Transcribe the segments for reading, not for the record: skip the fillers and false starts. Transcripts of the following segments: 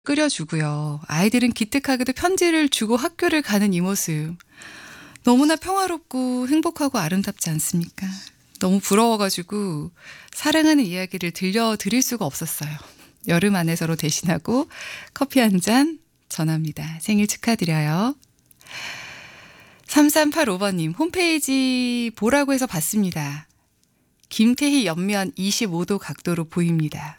끓여주고요. 아이들은 기특하게도 편지를 주고 학교를 가는 이 모습. 너무나 평화롭고 행복하고 아름답지 않습니까? 너무 부러워가지고 사랑하는 이야기를 들려드릴 수가 없었어요. 여름 안에 서로 대신하고 커피 한 잔 전합니다. 생일 축하드려요. 3385번님, 홈페이지 보라고 해서 봤습니다. 김태희 옆면 25도 각도로 보입니다.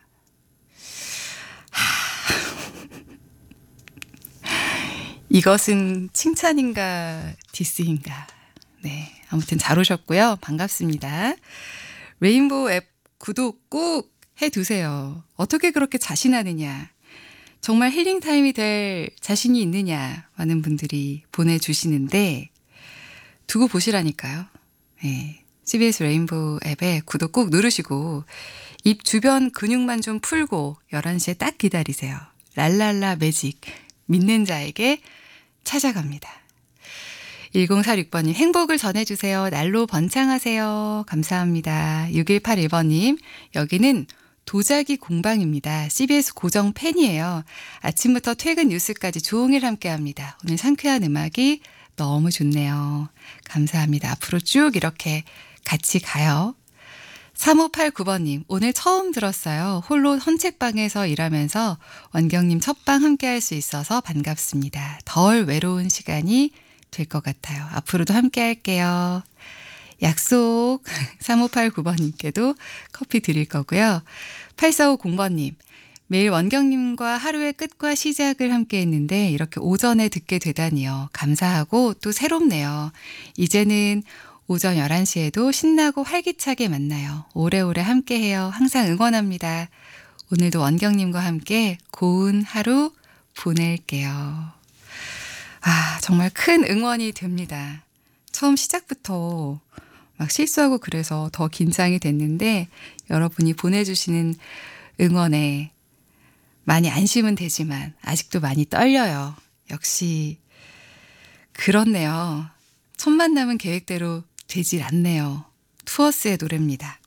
이것은 칭찬인가 디스인가. 네, 아무튼 잘 오셨고요. 반갑습니다. 레인보우 앱 구독 꼭 해두세요. 어떻게 그렇게 자신하느냐. 정말 힐링 타임이 될 자신이 있느냐. 많은 분들이 보내주시는데 두고 보시라니까요. 네, CBS 레인보우 앱에 구독 꼭 누르시고 입 주변 근육만 좀 풀고 11시에 딱 기다리세요. 랄랄라 매직 믿는 자에게 찾아갑니다. 1046번님 행복을 전해주세요. 날로 번창하세요. 감사합니다. 6181번님 여기는 도자기 공방입니다. CBS 고정 팬이에요. 아침부터 퇴근 뉴스까지 종일 함께합니다. 오늘 상쾌한 음악이 너무 좋네요. 감사합니다. 앞으로 쭉 이렇게 같이 가요. 3589번님 오늘 처음 들었어요. 홀로 헌책방에서 일하면서 원경님 첫방 함께할 수 있어서 반갑습니다. 덜 외로운 시간이 될 것 같아요. 앞으로도 함께할게요. 약속 3589번님께도 커피 드릴 거고요. 8450번님 매일 원경님과 하루의 끝과 시작을 함께 했는데 이렇게 오전에 듣게 되다니요. 감사하고 또 새롭네요. 이제는 오전 11시에도 신나고 활기차게 만나요. 오래오래 함께해요. 항상 응원합니다. 오늘도 원경님과 함께 고운 하루 보낼게요. 아, 정말 큰 응원이 됩니다. 처음 시작부터 막 실수하고 그래서 더 긴장이 됐는데 여러분이 보내주시는 응원에 많이 안심은 되지만 아직도 많이 떨려요. 역시 그렇네요. 첫 만남은 계획대로 되질 않네요. 투어스의 노래입니다.